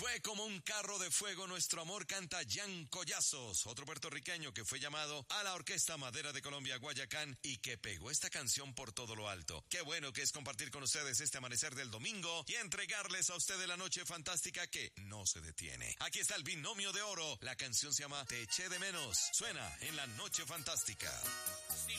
Fue como un carro de fuego nuestro amor, canta Jan Collazos, otro puertorriqueño que fue llamado a la Orquesta Madera de Colombia, Guayacán, y que pegó esta canción por todo lo alto. Qué bueno que es compartir con ustedes este amanecer del domingo y entregarles a ustedes la noche fantástica que no se detiene. Aquí está el binomio de oro. La canción se llama Te eché de menos. Suena en la noche fantástica.